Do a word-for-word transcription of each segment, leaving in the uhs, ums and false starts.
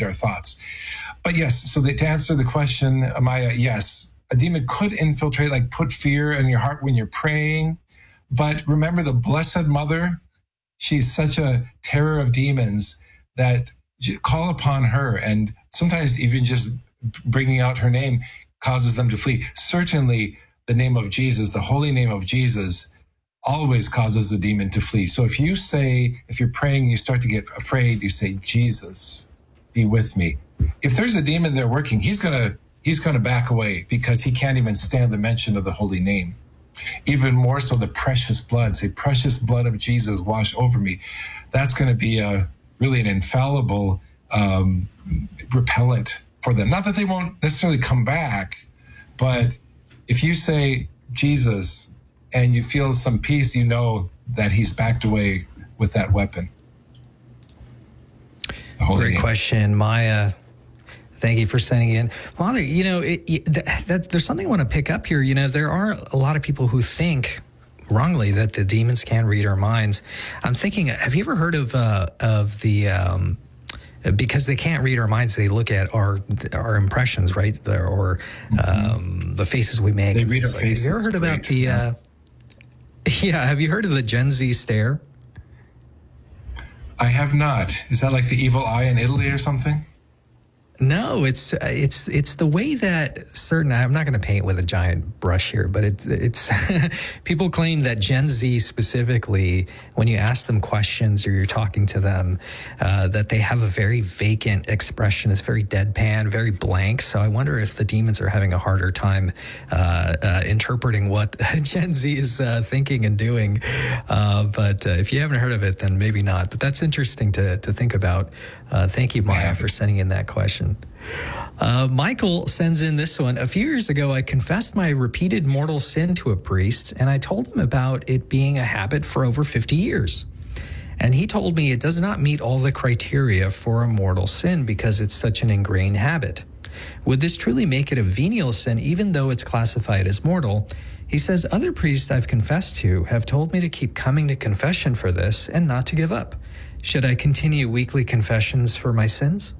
read our thoughts. But yes, so that to answer the question, Maya, yes, a demon could infiltrate, like put fear in your heart when you're praying. But remember the Blessed Mother, she's such a terror of demons that call upon her, and sometimes even just bringing out her name causes them to flee. Certainly the name of Jesus, the holy name of Jesus, always causes the demon to flee. So if you say, if you're praying, you start to get afraid, you say, Jesus, be with me. If there's a demon there working, he's gonna he's gonna back away because he can't even stand the mention of the holy name. Even more so, the precious blood, say, precious blood of Jesus, wash over me. That's going to be a really an infallible um, repellent for them. Not that they won't necessarily come back, but if you say Jesus and you feel some peace, you know that he's backed away with that weapon. Great name. question, Maya. Thank you for sending in. Father, you know, it, it, that, that, there's something I want to pick up here. You know, there are a lot of people who think wrongly that the demons can read our minds. I'm thinking, have you ever heard of uh, of the, um, because they can't read our minds, they look at our our impressions, right? Or mm-hmm. um, the faces we make. They read our like, faces. Have you ever heard about the, uh, yeah, have you heard of the Gen Z stare? I have not. Is that like the evil eye in Italy or something? No, it's it's it's the way that certain. I'm not going to paint with a giant brush here, but it's it's people claim that Gen Z specifically, when you ask them questions or you're talking to them, uh, that they have a very vacant expression. It's very deadpan, very blank. So I wonder if the demons are having a harder time uh, uh, interpreting what Gen Z is uh, thinking and doing. Uh, but uh, if you haven't heard of it, then maybe not. But that's interesting to to think about. Uh, thank you, Maya, for sending in that question. Uh, Michael sends in this one. A few years ago, I confessed my repeated mortal sin to a priest, and I told him about it being a habit for over fifty years. And he told me it does not meet all the criteria for a mortal sin because it's such an ingrained habit. Would this truly make it a venial sin even though it's classified as mortal? He says, other priests I've confessed to have told me to keep coming to confession for this and not to give up. Should I continue weekly confessions for my sins?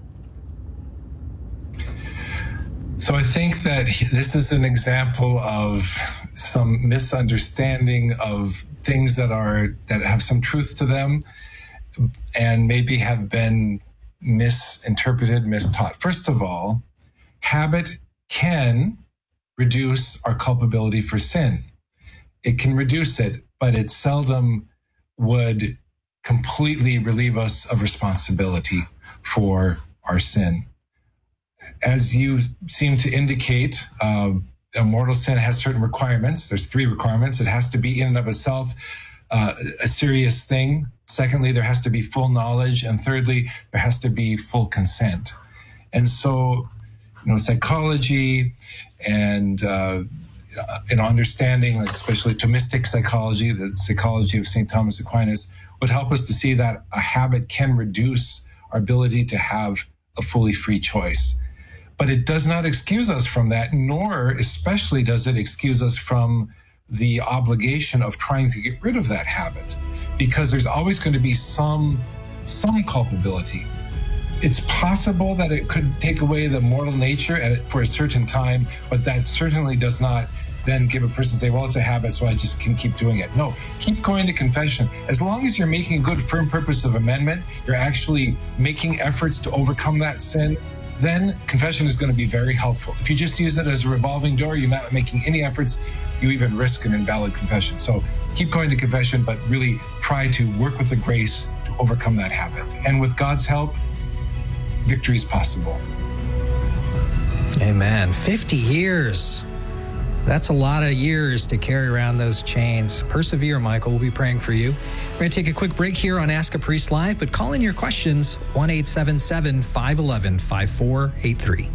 So I think that this is an example of some misunderstanding of things that are that have some truth to them and maybe have been misinterpreted, mistaught. First of all, habit can reduce our culpability for sin. It can reduce it, but it seldom would completely relieve us of responsibility for our sin. As you seem to indicate, uh, a mortal sin has certain requirements. There's three requirements. It has to be in and of itself uh, a serious thing. Secondly, there has to be full knowledge. And thirdly, there has to be full consent. And so, you know, psychology and uh, you know, understanding, especially Thomistic psychology, the psychology of Saint Thomas Aquinas, would help us to see that a habit can reduce our ability to have a fully free choice. But it does not excuse us from that, nor especially does it excuse us from the obligation of trying to get rid of that habit, because there's always going to be some, some culpability. It's possible that it could take away the mortal nature at, for a certain time, but that certainly does not then give a person say, well, it's a habit, so I just can keep doing it. No, keep going to confession. As long as you're making a good, firm purpose of amendment, you're actually making efforts to overcome that sin, then confession is going to be very helpful. If you just use it as a revolving door, you're not making any efforts, you even risk an invalid confession. So keep going to confession, but really try to work with the grace to overcome that habit. And with God's help, victory is possible. Amen. fifty years. That's a lot of years to carry around those chains. Persevere, Michael. We'll be praying for you. We're going to take a quick break here on Ask a Priest Live, but call in your questions, one eight seven seven, five one one, five four eight three.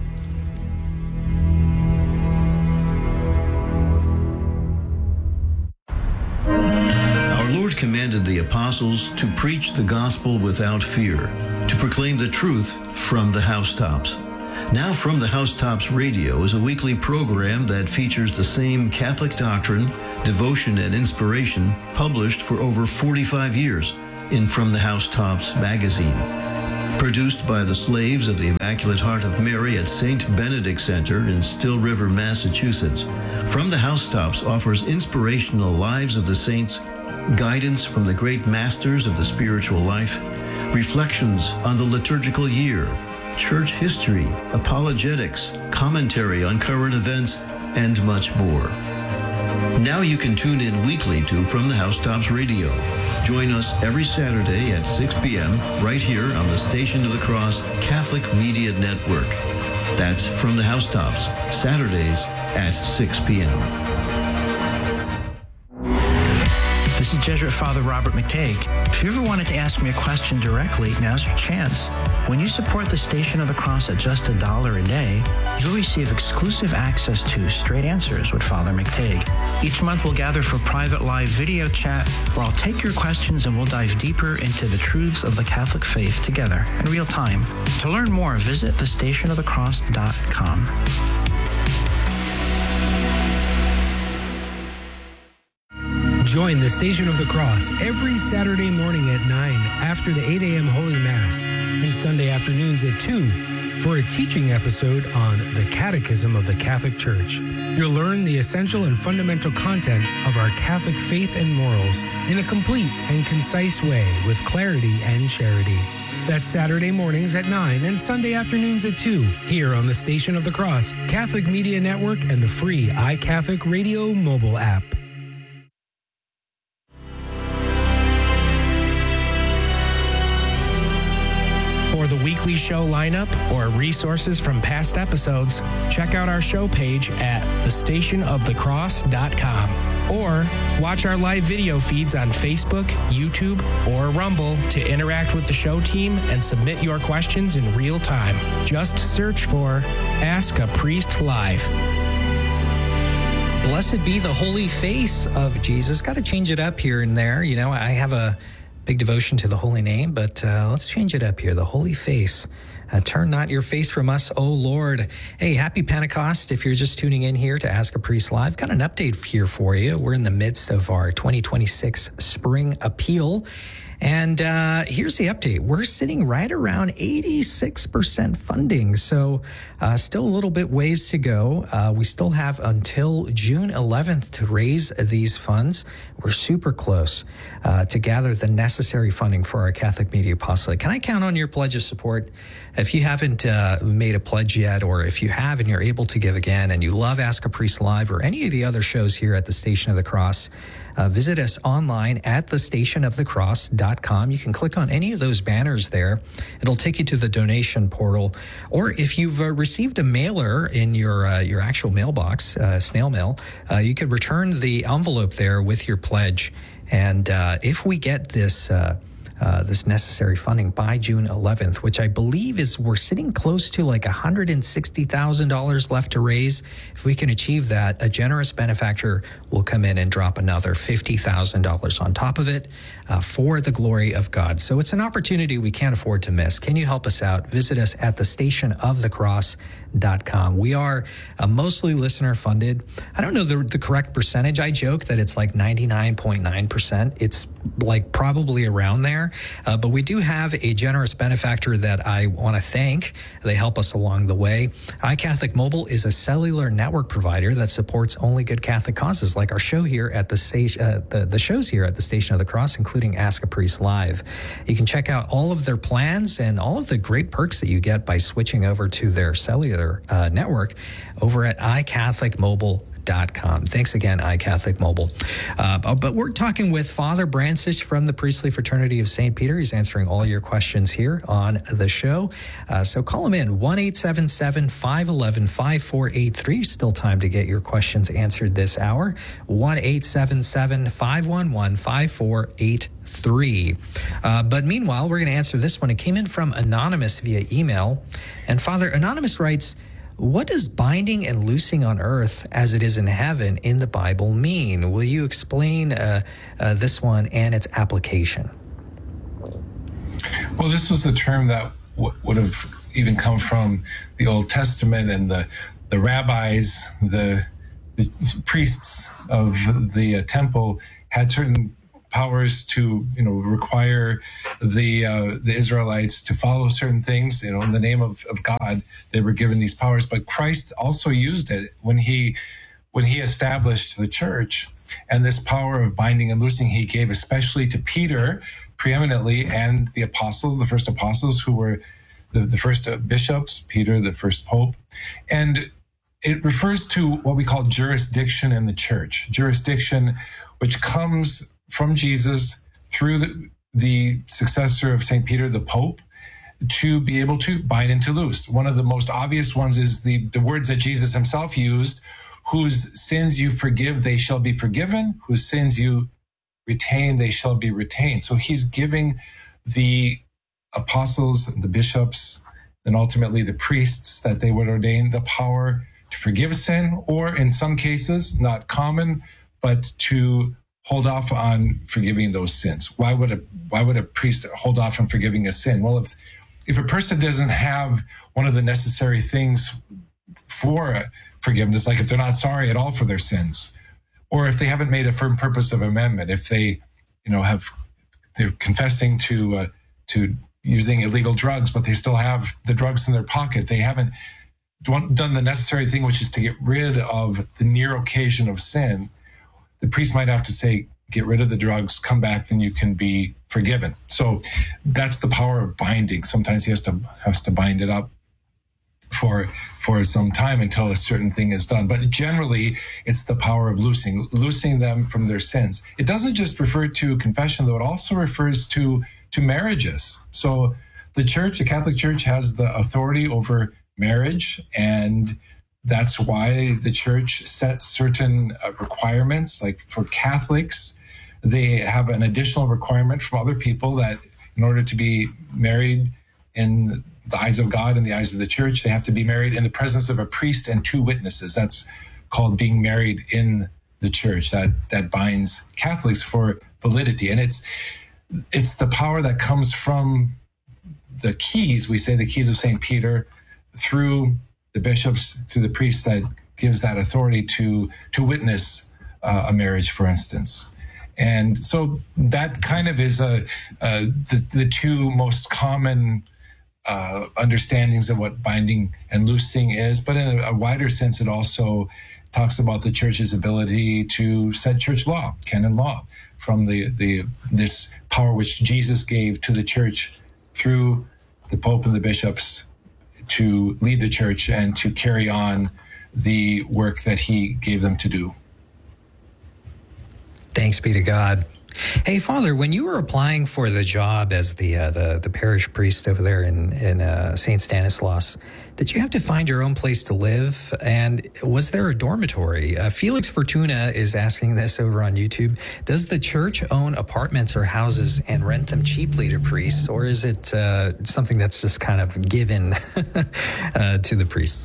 Our Lord commanded the apostles to preach the gospel without fear, to proclaim the truth from the housetops. Now From the Housetops Radio is a weekly program that features the same Catholic doctrine, devotion, and inspiration published for over forty-five years in From the Housetops magazine. Produced by the slaves of the Immaculate Heart of Mary at Saint Benedict Center in Still River, Massachusetts, From the Housetops offers inspirational lives of the saints, guidance from the great masters of the spiritual life, reflections on the liturgical year, church history, apologetics, commentary on current events, and much more. Now you can tune in weekly to From the Housetops Radio. Join us every Saturday at six p.m. right here on the Station of the Cross Catholic Media Network. That's From the Housetops, Saturdays at six p.m. This is Jesuit Father Robert McTague. If you ever wanted to ask me a question directly, now's your chance. When you support the Station of the Cross at just a dollar a day, you'll receive exclusive access to Straight Answers with Father McTague. Each month we'll gather for private live video chat where I'll take your questions and we'll dive deeper into the truths of the Catholic faith together in real time. To learn more, visit the station of the cross dot com. Join the Station of the Cross every Saturday morning at nine after the eight a.m. Holy Mass and Sunday afternoons at two for a teaching episode on the Catechism of the Catholic Church. You'll learn the essential and fundamental content of our Catholic faith and morals in a complete and concise way with clarity and charity. That's Saturday mornings at nine and Sunday afternoons at two here on the Station of the Cross, Catholic Media Network, and the free iCatholic Radio mobile app. For the weekly show lineup or resources from past episodes, check out our show page at the station of the cross dot com or watch our live video feeds on Facebook, YouTube, or Rumble to interact with the show team and submit your questions in real time. Just search for Ask a Priest Live. Blessed be the holy face of Jesus. Got to change it up here and there. You know, I have a big devotion to the holy name, but uh, let's change it up here. The holy face. Uh, turn not your face from us, O Lord. Hey, happy Pentecost. If you're just tuning in here to Ask a Priest Live, got an update here for you. We're in the midst of our twenty twenty-six Spring Appeal. And uh, here's the update. We're sitting right around eighty-six percent funding. So uh, still a little bit ways to go. Uh, we still have until June eleventh to raise these funds. We're super close uh, to gather the necessary funding for our Catholic Media Apostolate. Can I count on your pledge of support? If you haven't uh, made a pledge yet, or if you have and you're able to give again, and you love Ask a Priest Live or any of the other shows here at the Station of the Cross, Uh, visit us online at the station of the cross dot com. You can click on any of those banners there. It'll take you to the donation portal. Or if you've uh, received a mailer in your uh, your actual mailbox, uh, snail mail, uh, you could return the envelope there with your pledge. And uh, if we get this uh, uh, this necessary funding by June eleventh, which I believe is we're sitting close to like one hundred sixty thousand dollars left to raise. If we can achieve that, a generous benefactor will come in and drop another fifty thousand dollars on top of it uh, for the glory of God. So it's an opportunity we can't afford to miss. Can you help us out? Visit us at the station of the cross dot com. We are uh, mostly listener funded. I don't know the, the correct percentage. I joke that it's like ninety-nine point nine percent. It's like probably around there. Uh, but we do have a generous benefactor that I want to thank. They help us along the way. iCatholic Mobile is a cellular network provider that supports only good Catholic causes, like our show here at the station, uh, the, the shows here at the Station of the Cross, including Ask a Priest Live. You can check out all of their plans and all of the great perks that you get by switching over to their cellular uh, network over at i catholic mobile dot com. Thanks again, iCatholic Mobile. Uh, but we're talking with Father Brancis from the Priestly Fraternity of Saint Peter. He's answering all your questions here on the show. Uh, so call him in, one eight seven seven, five one one, five four eight three. Still time to get your questions answered this hour. one eight seven seven, five one one, five four eight three. Uh, but meanwhile, we're going to answer this one. It came in from Anonymous via email. And Father, Anonymous writes, what does binding and loosing on earth as it is in heaven in the Bible mean? Will you explain uh, uh, this one and its application? Well, this was a term that w- would have even come from the Old Testament, and the, the rabbis, the, the priests of the uh, temple had certain powers to, you know, require the uh, the Israelites to follow certain things. You know, in the name of, of God, they were given these powers. But Christ also used it when he when he established the church. And this power of binding and loosing he gave especially to Peter, preeminently, and the apostles, the first apostles who were the, the first bishops, Peter, the first pope. And it refers to what we call jurisdiction in the church. Jurisdiction, which comes from Jesus through the, the successor of Saint Peter, the Pope, to be able to bind and to loose. One of the most obvious ones is the, the words that Jesus himself used: whose sins you forgive, they shall be forgiven. Whose sins you retain, they shall be retained. So he's giving the apostles, the bishops, and ultimately the priests that they would ordain the power to forgive sin, or in some cases, not common, but to hold off on forgiving those sins. Why would a why would a priest hold off on forgiving a sin? Well, if if a person doesn't have one of the necessary things for forgiveness, like if they're not sorry at all for their sins, or if they haven't made a firm purpose of amendment, if they, you know, have they're confessing to uh, to using illegal drugs, but they still have the drugs in their pocket, they haven't done the necessary thing, which is to get rid of the near occasion of sin, the priest might have to say, get rid of the drugs, come back, then you can be forgiven. So that's the power of binding. Sometimes he has to has to bind it up for for some time until a certain thing is done. But generally, it's the power of loosing, loosing them from their sins. It doesn't just refer to confession, though. It also refers to, to marriages. So the church, the Catholic Church, has the authority over marriage, and that's why the church sets certain uh, requirements. Like for Catholics, they have an additional requirement from other people that in order to be married in the eyes of God and the eyes of the church, they have to be married in the presence of a priest and two witnesses. That's called being married in the church. That that binds Catholics for validity. And it's it's the power that comes from the keys, we say the keys of Saint Peter, through the bishops, through the priests, that gives that authority to to witness uh, a marriage, for instance. And so that kind of is a, a the, the two most common uh, understandings of what binding and loosing is. But in a, a wider sense, it also talks about the church's ability to set church law, canon law, from the, the this power which Jesus gave to the church through the Pope and the bishops to lead the church and to carry on the work that he gave them to do. Thanks be to God. Hey, Father, when you were applying for the job as the uh, the, the parish priest over there in, in uh, Saint Stanislaus, did you have to find your own place to live? And was there a dormitory? Uh, Felix Fortuna is asking this over on YouTube. Does the church own apartments or houses and rent them cheaply to priests, or is it uh, something that's just kind of given uh, to the priests?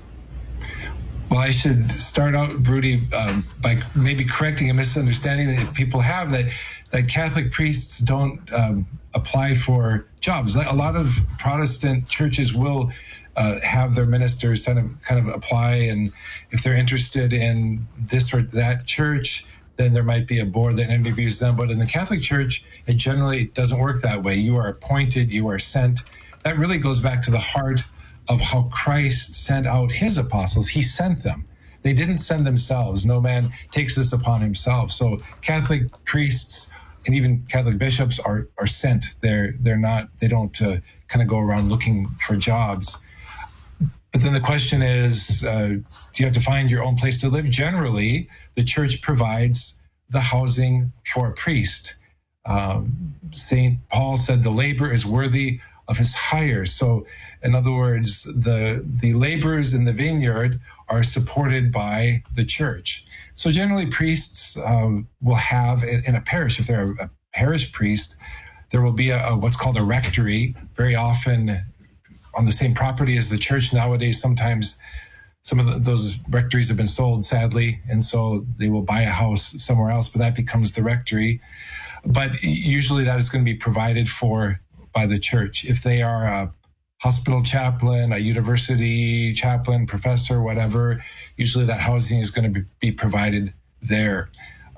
Well, I should start out, Rudy, um, by maybe correcting a misunderstanding that if people have, that that Catholic priests don't um, apply for jobs. A lot of Protestant churches will uh, have their ministers kind of kind of apply, and if they're interested in this or that church, then there might be a board that interviews them. But in the Catholic Church, it generally doesn't work that way. You are appointed, you are sent. That really goes back to the heart of how Christ sent out his apostles. He sent them. They didn't send themselves. No man takes this upon himself. So Catholic priests and even Catholic bishops are are sent. They're they're not. They don't uh, kind of go around looking for jobs. But then the question is, uh, do you have to find your own place to live? Generally, the church provides the housing for a priest. Um, Saint Paul said, "The labor is worthy of his hire." So in other words, the the laborers in the vineyard are supported by the church. So generally priests um, will have in a parish, if they're a parish priest, there will be a, a what's called a rectory, very often on the same property as the church. Nowadays, sometimes some of the, those rectories have been sold, sadly, and so they will buy a house somewhere else, but that becomes the rectory. But usually that is going to be provided for by the church. If they are a hospital chaplain, a university chaplain, professor, whatever, usually that housing is going to be, be provided there.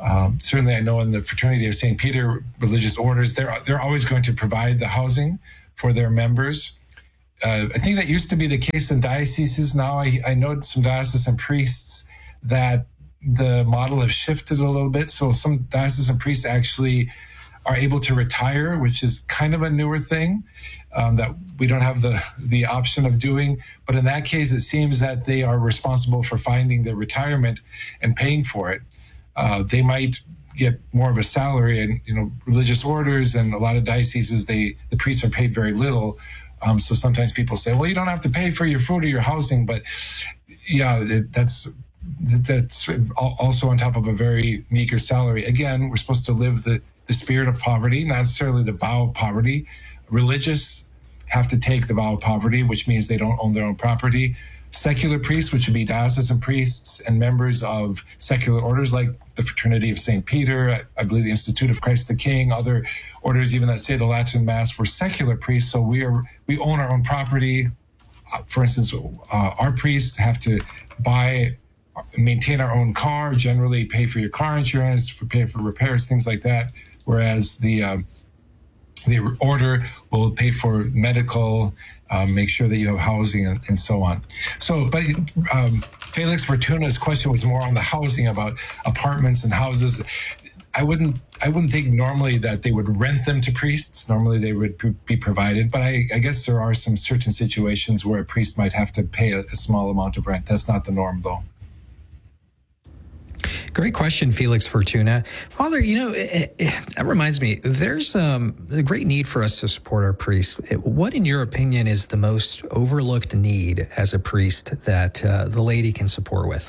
Um, certainly, I know in the Fraternity of Saint Peter religious orders, they're they're always going to provide the housing for their members. Uh, I think that used to be the case in dioceses. Now I, I know some diocesan priests that the model has shifted a little bit. So some diocesan priests actually are able to retire, which is kind of a newer thing um, that we don't have the, the option of doing. But in that case, it seems that they are responsible for finding their retirement and paying for it. Uh, they might get more of a salary, and you know, religious orders and a lot of dioceses, they the priests are paid very little. Um, so sometimes people say, well, you don't have to pay for your food or your housing, but yeah, it, that's that's also on top of a very meager salary. Again, we're supposed to live the, the spirit of poverty, not necessarily the vow of poverty. Religious have to take the vow of poverty, which means they don't own their own property. Secular priests, which would be diocesan priests and members of secular orders like the Fraternity of Saint Peter, I, I believe the Institute of Christ the King, other orders even that say the Latin Mass, were secular priests. So we are we own our own property. Uh, for instance, uh, our priests have to buy, maintain our own car, generally pay for your car insurance, for pay for repairs, things like that. Whereas the uh, the order will pay for medical, um, make sure that you have housing, and, and so on. So, but um, Felix Fortuna's question was more on the housing, about apartments and houses. I wouldn't, I wouldn't think normally that they would rent them to priests. Normally they would be provided, but I, I guess there are some certain situations where a priest might have to pay a, a small amount of rent. That's not the norm, though. Great question, Felix Fortuna. Father, you know, it, it, that reminds me, there's um, a great need for us to support our priests. What, in your opinion, is the most overlooked need as a priest that uh, the laity can support with?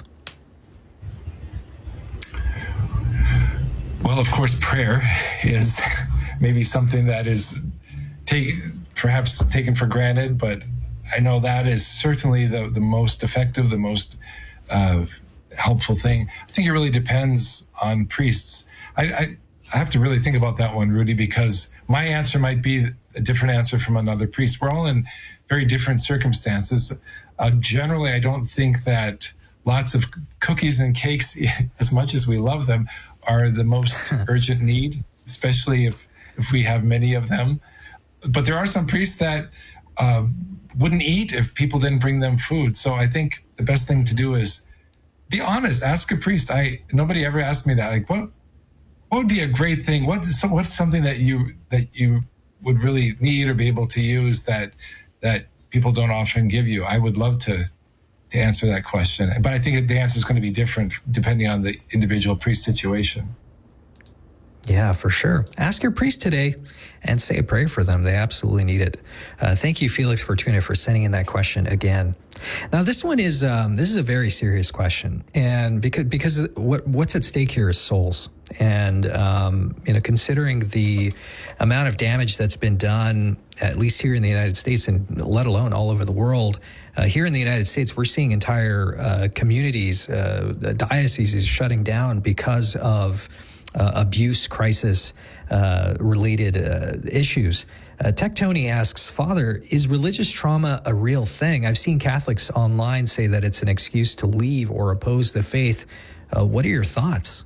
Well, of course, prayer is maybe something that is take, perhaps taken for granted, but I know that is certainly the, the most effective, the most uh, helpful thing. I think it really depends on priests. I, I, I have to really think about that one, Rudy, because my answer might be a different answer from another priest. We're all in very different circumstances. Uh, generally, I don't think that lots of cookies and cakes, as much as we love them, are the most urgent need, especially if, if we have many of them. But there are some priests that uh, wouldn't eat if people didn't bring them food. So I think the best thing to do is be honest. Ask a priest. I nobody ever asked me that. Like, what what would be a great thing? What what's something that you that you would really need or be able to use that that people don't often give you? I would love to to answer that question, but I think the answer is going to be different depending on the individual priest situation. Yeah, for sure. Ask your priest today and say a prayer for them. They absolutely need it. Uh, thank you, Felix Fortuna, for sending in that question again. Now, this one is um, this is a very serious question, and because because what what's at stake here is souls, and um, you know, considering the amount of damage that's been done, at least here in the United States, and let alone all over the world. Uh, here in the United States, we're seeing entire uh, communities, uh, dioceses shutting down because of Uh, abuse, crisis uh, related uh, issues. Uh, Tech Tony asks, Father, is religious trauma a real thing? I've seen Catholics online say that it's an excuse to leave or oppose the faith. Uh, what are your thoughts?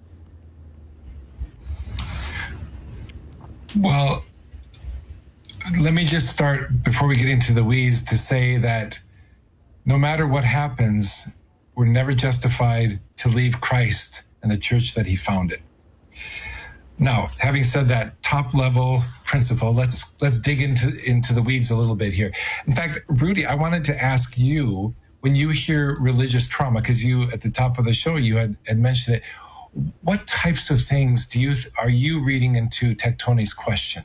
Well, let me just start before we get into the weeds to say that no matter what happens, we're never justified to leave Christ and the church that he founded. Now, having said that top level principle, let's let's dig into, into the weeds a little bit here. In fact, Rudy, I wanted to ask you, when you hear religious trauma, because you, at the top of the show, you had, had mentioned it, what types of things do you are you reading into Tech Tony's question?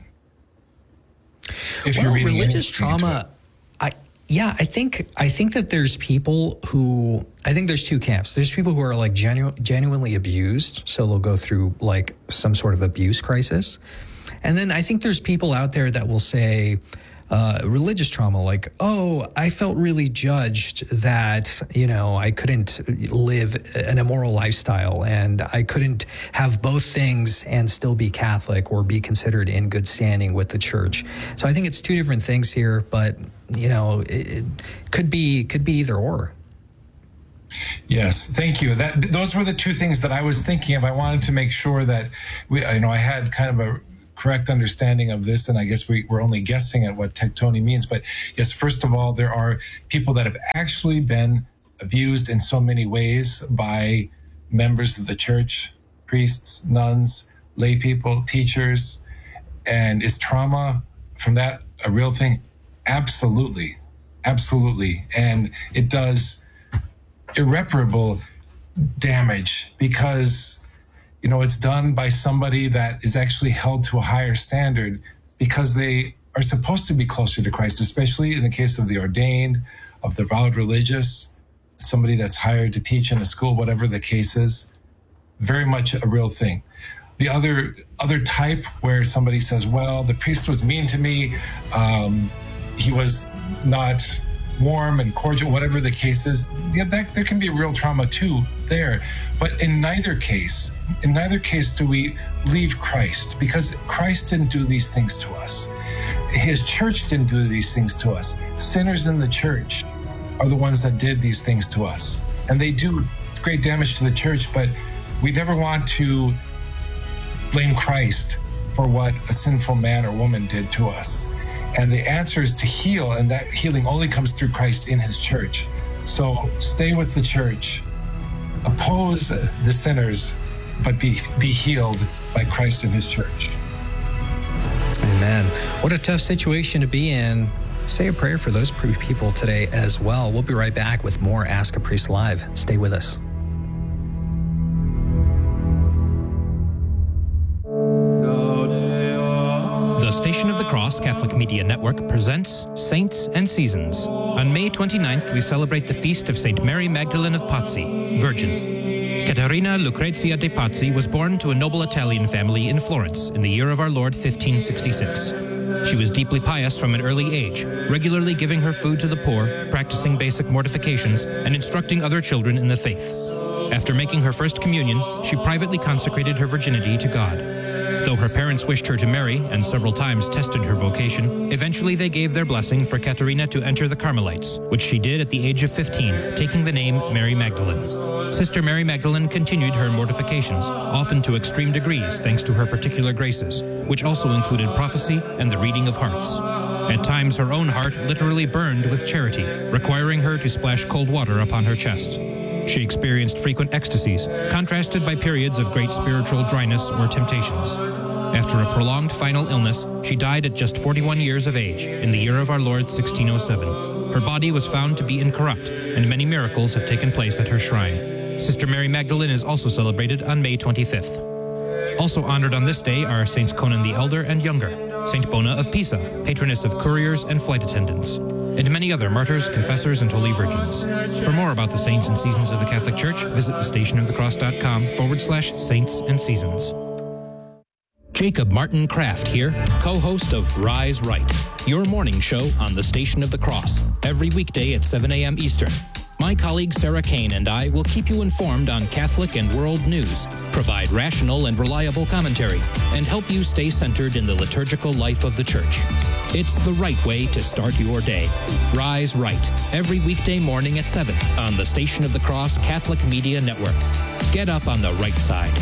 If well, you're reading religious trauma, I yeah, I think I think that there's people who I think there's two camps. There's people who are like genu- genuinely abused, so they'll go through like some sort of abuse crisis, and then I think there's people out there that will say uh, religious trauma, like, oh, I felt really judged that you know I couldn't live an immoral lifestyle and I couldn't have both things and still be Catholic or be considered in good standing with the church. So I think it's two different things here, but. You know, it could be could be either or. Yes, thank you. That those were the two things that I was thinking of. I wanted to make sure that we, you know, I had kind of a correct understanding of this, and I guess we, we're only guessing at what tectony means. But yes, first of all, there are people that have actually been abused in so many ways by members of the church, priests, nuns, lay people, teachers. And is trauma from that a real thing? Absolutely. Absolutely. And it does irreparable damage because, you know, it's done by somebody that is actually held to a higher standard because they are supposed to be closer to Christ, especially in the case of the ordained, of the vowed religious, somebody that's hired to teach in a school, whatever the case is. Very much a real thing. The other other type where somebody says, well, the priest was mean to me, um, he was not warm and cordial, whatever the case is, yeah, that, there can be real trauma too there. But in neither case, in neither case do we leave Christ, because Christ didn't do these things to us. His church didn't do these things to us. Sinners in the church are the ones that did these things to us. And they do great damage to the church, but we never want to blame Christ for what a sinful man or woman did to us. And the answer is to heal, and that healing only comes through Christ in his church. So stay with the church, oppose the sinners, but be, be healed by Christ in his church. Amen. What a tough situation to be in. Say a prayer for those people today as well. We'll be right back with more Ask a Priest Live. Stay with us. The Station of the Cross Catholic Media Network presents Saints and Seasons. On May twenty-ninth, we celebrate the feast of Saint Mary Magdalene of Pazzi, Virgin. Caterina Lucrezia de Pazzi was born to a noble Italian family in Florence in the year of our Lord fifteen sixty-six. She was deeply pious from an early age, regularly giving her food to the poor, practicing basic mortifications, and instructing other children in the faith. After making her first communion, she privately consecrated her virginity to God. Though her parents wished her to marry and several times tested her vocation, eventually they gave their blessing for Caterina to enter the Carmelites, which she did at the age of fifteen, taking the name Mary Magdalene. Sister Mary Magdalene continued her mortifications, often to extreme degrees thanks to her particular graces, which also included prophecy and the reading of hearts. At times her own heart literally burned with charity, requiring her to splash cold water upon her chest. She experienced frequent ecstasies, contrasted by periods of great spiritual dryness or temptations. After a prolonged final illness, she died at just forty-one years of age, in the year of our Lord sixteen oh seven. Her body was found to be incorrupt, and many miracles have taken place at her shrine. Sister Mary Magdalene is also celebrated on May twenty-fifth. Also honored on this day are Saints Conan the Elder and Younger, Saint Bona of Pisa, patroness of couriers and flight attendants, and many other martyrs, confessors, and holy virgins. For more about the saints and seasons of the Catholic Church, visit thestationofthecross.com forward slash saints and seasons. Jacob Martin Kraft here, co-host of Rise Right, your morning show on the Station of the Cross, every weekday at seven a.m. Eastern. My colleague Sarah Kane and I will keep you informed on Catholic and world news, provide rational and reliable commentary, and help you stay centered in the liturgical life of the Church. It's the right way to start your day. Rise Right, every weekday morning at seven on the Station of the Cross Catholic Media Network. Get up on the right side.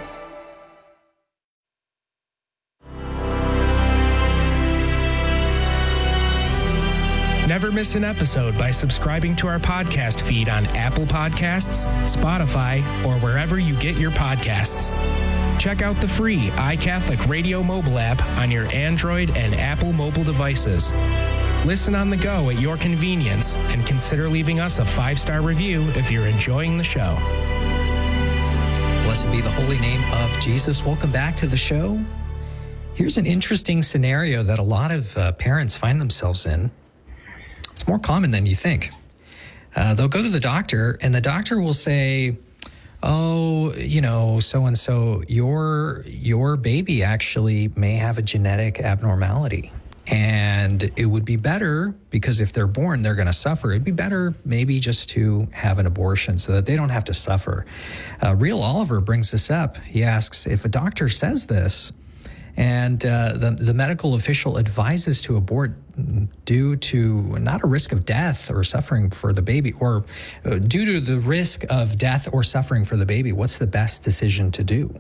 Never miss an episode by subscribing to our podcast feed on Apple Podcasts, Spotify, or wherever you get your podcasts. Check out the free iCatholic Radio mobile app on your Android and Apple mobile devices. Listen on the go at your convenience, and consider leaving us a five-star review if you're enjoying the show. Blessed be the holy name of Jesus. Welcome back to the show. Here's an interesting scenario that a lot of uh, parents find themselves in. It's more common than you think. Uh, they'll go to the doctor, and the doctor will say, oh, you know, so-and-so, your your baby actually may have a genetic abnormality. And it would be better, because if they're born, they're going to suffer. It'd be better maybe just to have an abortion so that they don't have to suffer. Uh, Real Oliver brings this up. He asks, if a doctor says this, And uh, the, the medical official advises to abort due to not a risk of death or suffering for the baby, or uh, due to the risk of death or suffering for the baby. What's the best decision to do?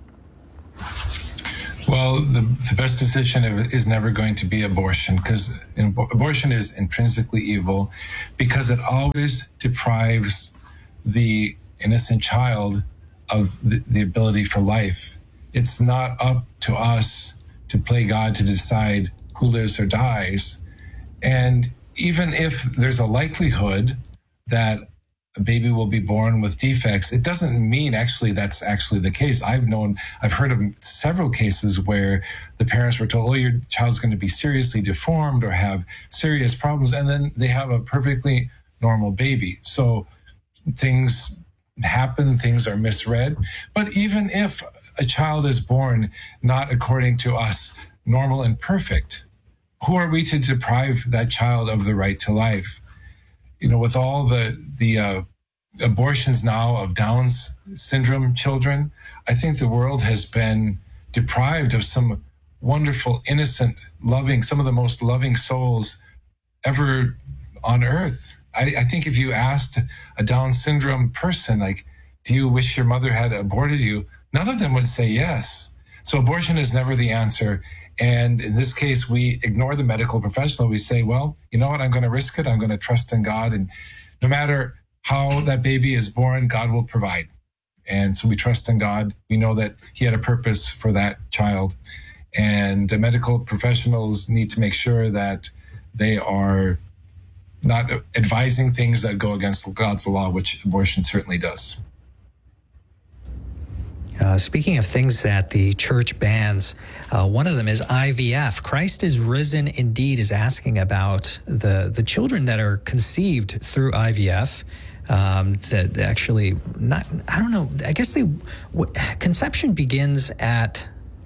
Well, the, the best decision is never going to be abortion, because abortion is intrinsically evil, because it always deprives the innocent child of the, the ability for life. It's not up to us to play God to decide who lives or dies. And even if there's a likelihood that a baby will be born with defects, it doesn't mean actually that's actually the case. I've known, I've heard of several cases where the parents were told, oh, your child's going to be seriously deformed or have serious problems, and then they have a perfectly normal baby. So things happen, things are misread. But even if a child is born not according to us, normal and perfect, who are we to deprive that child of the right to life? You know, with all the the uh, abortions now of Down's syndrome children, I think the world has been deprived of some wonderful, innocent, loving, some of the most loving souls ever on earth. I, I think if you asked a Down syndrome person, like, do you wish your mother had aborted you? None of them would say yes. So abortion is never the answer. And in this case, we ignore the medical professional. We say, well, you know what? I'm going to risk it. I'm going to trust in God. And no matter how that baby is born, God will provide. And so we trust in God. We know that he had a purpose for that child. And the medical professionals need to make sure that they are not advising things that go against God's law, which abortion certainly does. Uh, speaking of things that the church bans, uh, one of them is I V F. Christ is Risen Indeed is asking about the, the children that are conceived through I V F. Um, that actually, not, I don't know, I guess they, what, conception begins at,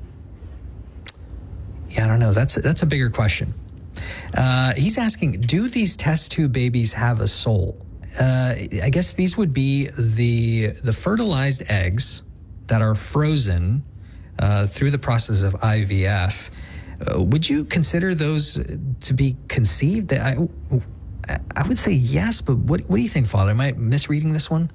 yeah, I don't know, that's, that's a bigger question. Uh, he's asking, do these test tube babies have a soul? Uh, I guess these would be the the fertilized eggs that are frozen uh, through the process of I V F. Uh, would you consider those to be conceived? I, I would say yes, but what, what do you think, Father? Am I misreading this one?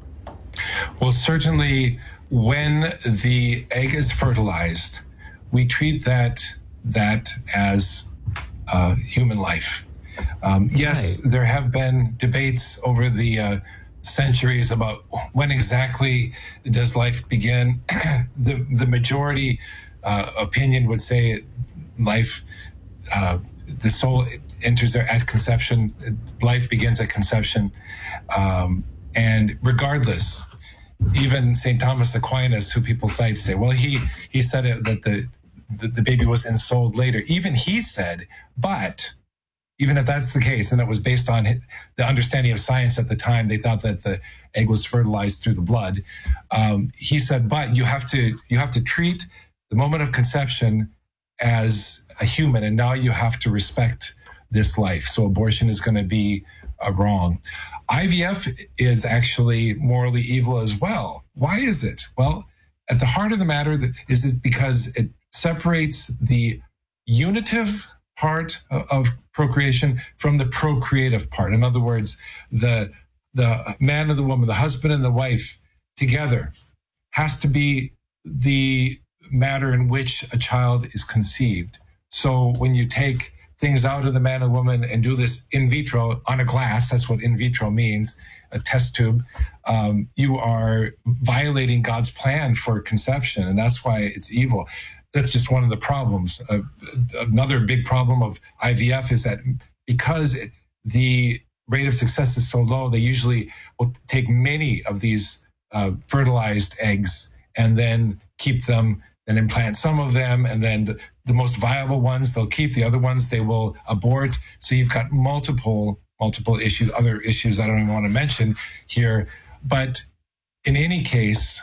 Well, certainly when the egg is fertilized, we treat that, that as uh, human life. Um, yes, right. There have been debates over the uh, centuries about when exactly does life begin. the the majority uh, opinion would say life, uh, the soul enters there at conception. Life begins at conception, um, and regardless, even Saint Thomas Aquinas, who people cite, say, well, he he said it, that the, the the baby was ensouled later. Even he said, but. Even if that's the case, and it was based on the understanding of science at the time, they thought that the egg was fertilized through the blood. Um, he said, but you have to you have to treat the moment of conception as a human, and now you have to respect this life. So abortion is going to be uh, wrong. I V F is actually morally evil as well. Why is it? Well, at the heart of the matter is it because it separates the unitive part of procreation from the procreative part. In other words, the the man and the woman, the husband and the wife together has to be the matter in which a child is conceived. So when you take things out of the man and woman and do this in vitro on a glass, that's what in vitro means, a test tube, um, you are violating God's plan for conception, and that's why it's evil. That's just one of the problems. Uh, another big problem of I V F is that because it, the rate of success is so low, they usually will take many of these uh, fertilized eggs and then keep them and implant some of them. And then the, the most viable ones, they'll keep. The other ones, they will abort. So you've got multiple, multiple issues, other issues I don't even want to mention here. But in any case,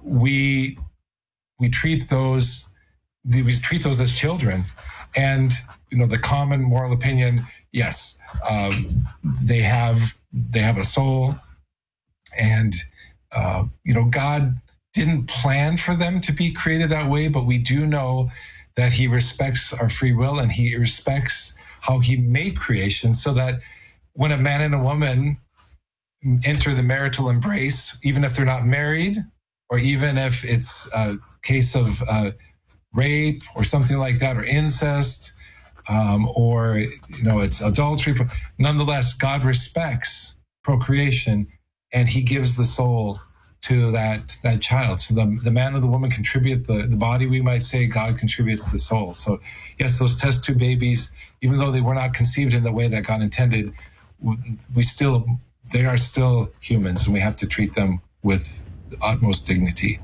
we we treat those we treat those as children. And, you know, the common moral opinion, yes, um, they have they have a soul. And, uh, you know, God didn't plan for them to be created that way, but we do know that he respects our free will and he respects how he made creation, so that when a man and a woman enter the marital embrace, even if they're not married, or even if it's a case of uh, rape or something like that, or incest, um, or, you know, it's adultery, nonetheless, God respects procreation and he gives the soul to that that child. So the, the man or the woman contribute the, the body, we might say, God contributes the soul. So yes, those test tube babies, even though they were not conceived in the way that God intended, we still, they are still humans, and we have to treat them with the utmost dignity.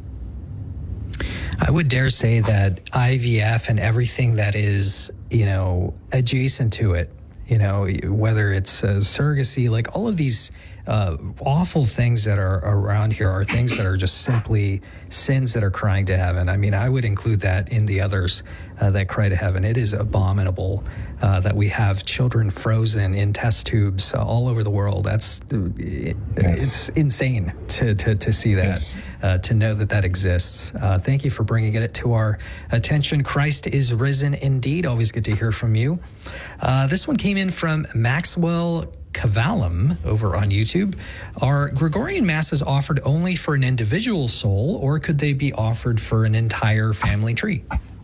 I would dare say that I V F and everything that is, you know, adjacent to it, you know, whether it's uh, surrogacy, like all of these uh, awful things that are around here are things that are just simply sins that are crying to heaven. I mean, I would include that in the others uh, that cry to heaven. It is abominable uh, that we have children frozen in test tubes uh, all over the world. That's it, yes. It's insane to, to, to see that, yes. uh, to know that that exists. Uh, thank you for bringing it to our attention. Christ is risen indeed. Always good to hear from you. Uh, this one came in from Maxwell Cavalum over on YouTube. Are Gregorian masses offered only for an individual soul, or could they be offered for an entire family tree?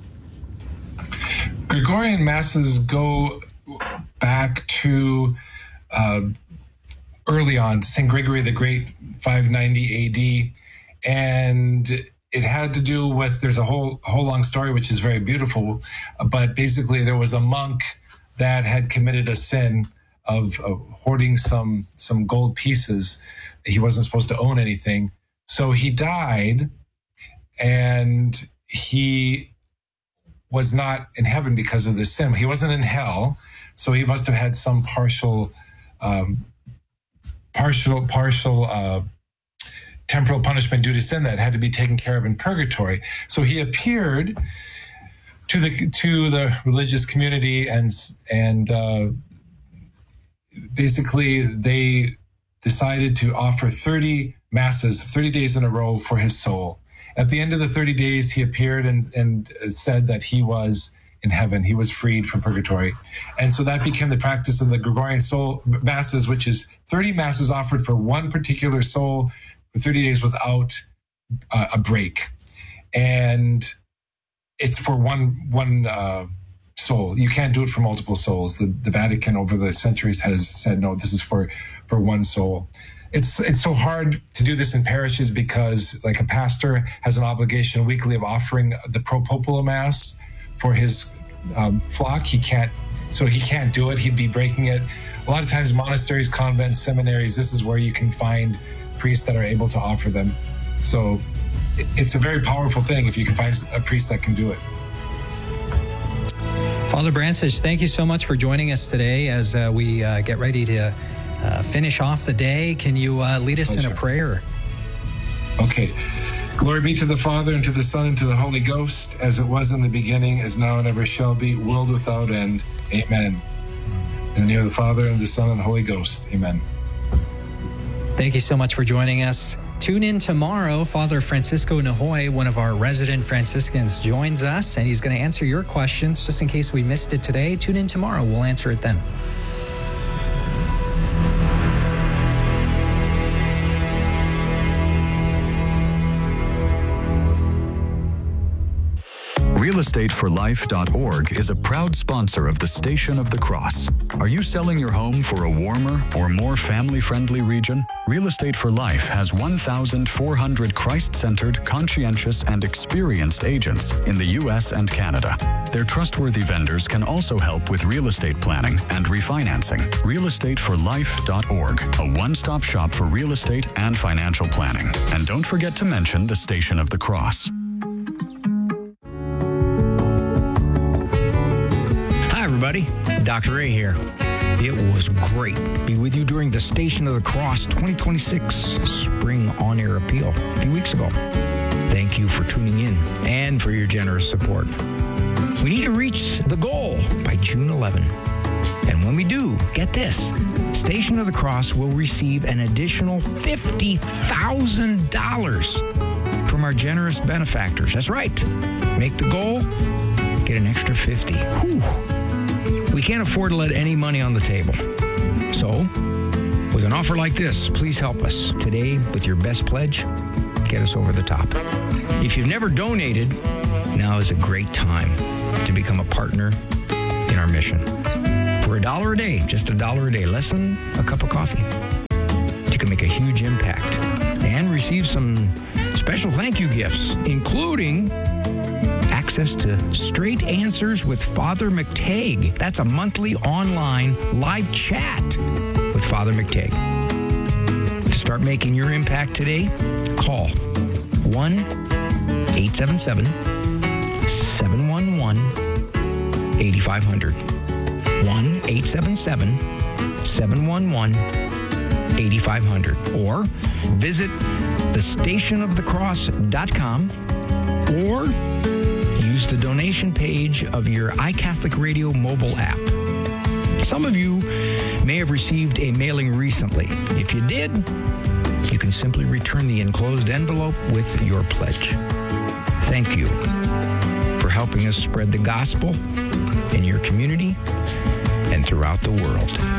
Gregorian masses go back to uh, early on, Saint Gregory the Great, five ninety A D, and it had to do with, there's a whole whole long story which is very beautiful, but basically there was a monk that had committed a sin of, of hoarding some some gold pieces. He wasn't supposed to own anything. So he died, and he was not in heaven because of this sin. He wasn't in hell, so he must have had some partial, um, partial, partial uh, temporal punishment due to sin that had to be taken care of in purgatory. So he appeared to the to the religious community, and and uh, basically they decided to offer thirty masses, thirty days in a row for his soul. At the end of the thirty days, he appeared and, and said that he was in heaven. He was freed from purgatory. And so that became the practice of the Gregorian soul masses, which is thirty masses offered for one particular soul for thirty days without uh, a break. And it's for one one uh, soul. You can't do it for multiple souls. The, the Vatican over the centuries has said, no, this is for, for one soul. It's it's so hard to do this in parishes because, like, a pastor has an obligation weekly of offering the pro-popular mass for his um, flock. He can't, so he can't do it. He'd be breaking it. A lot of times, monasteries, convents, seminaries, this is where you can find priests that are able to offer them. So it's a very powerful thing if you can find a priest that can do it. Father Brancich, thank you so much for joining us today as uh, we uh, get ready to Uh, finish off the day. Can you uh, lead us Pleasure. in a prayer? Okay. Glory be to the Father, and to the Son, and to the Holy Ghost, as it was in the beginning, is now, and ever shall be, world without end. Amen. In the name of the Father, and the Son, and the Holy Ghost. Amen. Thank you so much for joining us. Tune in tomorrow. Father Francisco Nahoy, one of our resident Franciscans, joins us, and he's going to answer your questions. Just in case we missed it today, tune in tomorrow. We'll answer it then. real estate for life dot org is a proud sponsor of the Station of the Cross. Are you selling your home for a warmer or more family-friendly region? Real Estate for Life has one thousand four hundred Christ-centered, conscientious, and experienced agents in the U S and Canada. Their trustworthy vendors can also help with real estate planning and refinancing. real estate for life dot org, a one-stop shop for real estate and financial planning. And don't forget to mention the Station of the Cross. Everybody, Doctor Ray here. It was great to be with you during the Station of the Cross twenty twenty-six Spring On-Air Appeal a few weeks ago. Thank you for tuning in and for your generous support. We need to reach the goal by June eleventh. And when we do, get this, Station of the Cross will receive an additional fifty thousand dollars from our generous benefactors. That's right. Make the goal, get an extra fifty. Whew. We can't afford to let any money on the table. So, with an offer like this, please help us today with your best pledge. Get us over the top. If you've never donated, now is a great time to become a partner in our mission. For a dollar a day, just a dollar a day, less than a cup of coffee, you can make a huge impact and receive some special thank you gifts, including access to Straight Answers with Father McTagg. That's a monthly online live chat with Father McTagg. To start making your impact today, call one eight seven seven, seven one one, eight five zero zero. one eight seven seven, seven one one, eight five zero zero. Or visit the station of the cross dot com or use the donation page of your iCatholic Radio mobile app. Some of you may have received a mailing recently. If you did, you can simply return the enclosed envelope with your pledge. Thank you for helping us spread the gospel in your community and throughout the world.